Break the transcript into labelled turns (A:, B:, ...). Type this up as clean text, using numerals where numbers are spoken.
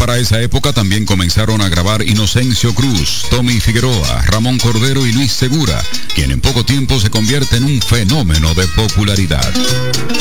A: para esa época también comenzaron a grabar Inocencio Cruz, Tommy Figueroa, Ramón Cordero y Luis Segura, quien en poco tiempo se convierte en un fenómeno de popularidad.